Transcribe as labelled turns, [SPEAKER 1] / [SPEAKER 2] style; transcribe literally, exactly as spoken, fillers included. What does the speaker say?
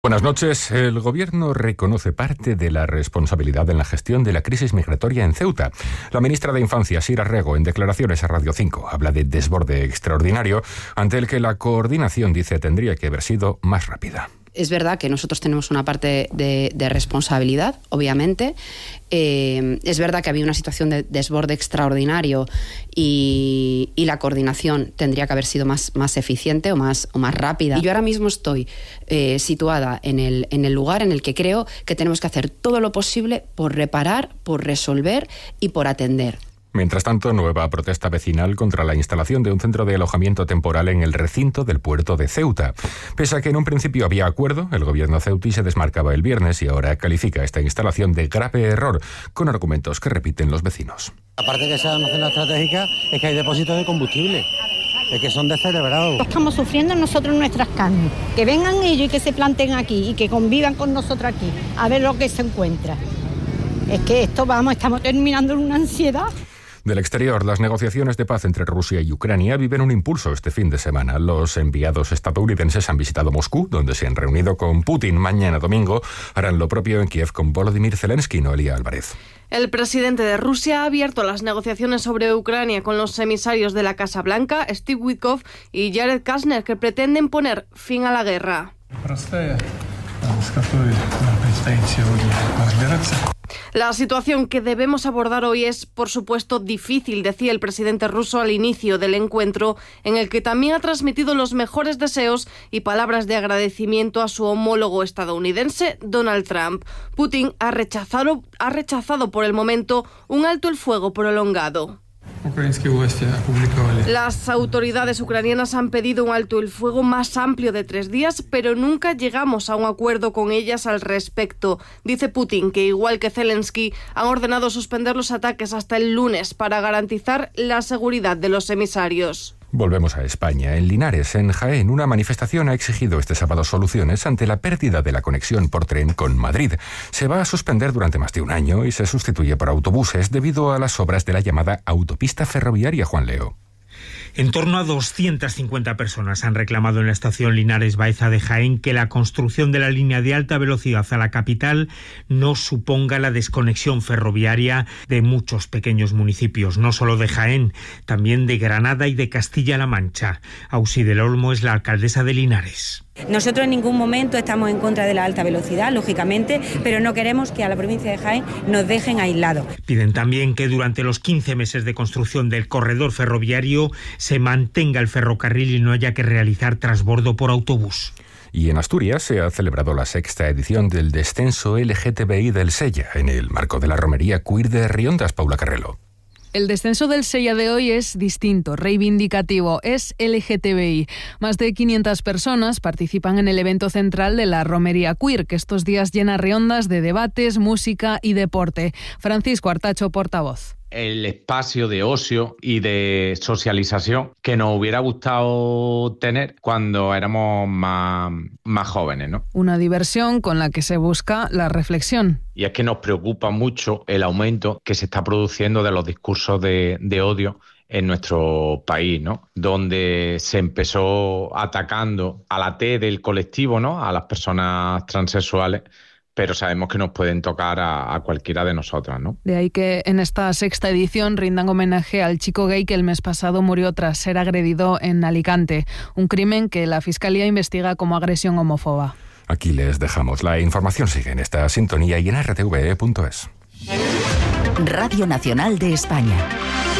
[SPEAKER 1] Buenas noches. El Gobierno reconoce parte de la responsabilidad en la gestión de la crisis migratoria en Ceuta. La ministra de Infancia, Sira Rego, en declaraciones a Radio cinco, habla de desborde extraordinario ante el que la coordinación, dice, tendría que haber sido más rápida.
[SPEAKER 2] Es verdad que nosotros tenemos una parte de, de responsabilidad, obviamente. Eh, es verdad que había una situación de desborde extraordinario y, y la coordinación tendría que haber sido más, más eficiente o más, o más rápida. Y yo ahora mismo estoy eh, situada en el, en el lugar en el que creo que tenemos que hacer todo lo posible por reparar, por resolver y por atender.
[SPEAKER 1] Mientras tanto, nueva protesta vecinal contra la instalación de un centro de alojamiento temporal en el recinto del puerto de Ceuta. Pese a que en un principio había acuerdo, el gobierno ceutí se desmarcaba el viernes y ahora califica esta instalación de grave error, con argumentos que repiten los vecinos.
[SPEAKER 3] Aparte de que sea una zona estratégica, es que hay depósitos de combustible. Es que son descerebrados.
[SPEAKER 4] Estamos sufriendo nosotros nuestras carnes. Que vengan ellos y que se planten aquí y que convivan con nosotros aquí, a ver lo que se encuentra. Es que esto, vamos, estamos terminando en una ansiedad.
[SPEAKER 1] Del exterior, las negociaciones de paz entre Rusia y Ucrania viven un impulso este fin de semana. Los enviados estadounidenses han visitado Moscú, donde se han reunido con Putin. Mañana domingo harán lo propio en Kiev con Volodymyr Zelensky, Noelia Álvarez.
[SPEAKER 5] El presidente de Rusia ha abierto las negociaciones sobre Ucrania con los emisarios de la Casa Blanca, Steve Witkoff y Jared Kushner, que pretenden poner fin a la guerra. La situación que debemos abordar hoy es, por supuesto, difícil, decía el presidente ruso al inicio del encuentro, en el que también ha transmitido los mejores deseos y palabras de agradecimiento a su homólogo estadounidense, Donald Trump. Putin ha rechazado, ha rechazado por el momento un alto el fuego prolongado. Las autoridades ucranianas han pedido un alto el fuego más amplio de tres días, pero nunca llegamos a un acuerdo con ellas al respecto. Dice Putin que, igual que Zelensky, han ordenado suspender los ataques hasta el lunes para garantizar la seguridad de los emisarios.
[SPEAKER 1] Volvemos a España. En Linares, en Jaén, una manifestación ha exigido este sábado soluciones ante la pérdida de la conexión por tren con Madrid. Se va a suspender durante más de un año y se sustituye por autobuses debido a las obras de la llamada autopista ferroviaria, Juan Leo.
[SPEAKER 6] En torno a doscientas cincuenta personas han reclamado en la estación Linares Baeza de Jaén que la construcción de la línea de alta velocidad a la capital no suponga la desconexión ferroviaria de muchos pequeños municipios, no solo de Jaén, también de Granada y de Castilla-La Mancha. Auxi del Olmo es la alcaldesa de Linares.
[SPEAKER 7] Nosotros en ningún momento estamos en contra de la alta velocidad, lógicamente, pero no queremos que a la provincia de Jaén nos dejen aislados.
[SPEAKER 6] Piden también que durante los quince meses de construcción del corredor ferroviario se mantenga el ferrocarril y no haya que realizar transbordo por autobús.
[SPEAKER 1] Y en Asturias se ha celebrado la sexta edición del descenso L G T B I del Sella, en el marco de la romería queer de Riondas, Paula Carrelo.
[SPEAKER 8] El descenso del Sella de hoy es distinto, reivindicativo, es L G T B I. Más de quinientas personas participan en el evento central de la romería queer, que estos días llena Riondas de debates, música y deporte. Francisco Artacho, portavoz.
[SPEAKER 9] El espacio de ocio y de socialización que nos hubiera gustado tener cuando éramos más, más jóvenes, ¿no?
[SPEAKER 8] Una diversión con la que se busca la reflexión.
[SPEAKER 9] Y es que nos preocupa mucho el aumento que se está produciendo de los discursos de, de odio en nuestro país, ¿no? Donde se empezó atacando a la T del colectivo, ¿no? A las personas transexuales, pero sabemos que nos pueden tocar a, a cualquiera de nosotras, ¿no?
[SPEAKER 8] De ahí que en esta sexta edición rindan homenaje al chico gay que el mes pasado murió tras ser agredido en Alicante, un crimen que la Fiscalía investiga como agresión homófoba.
[SPEAKER 1] Aquí les dejamos. La información sigue en esta sintonía y en r t v e punto es.
[SPEAKER 10] Radio Nacional de España.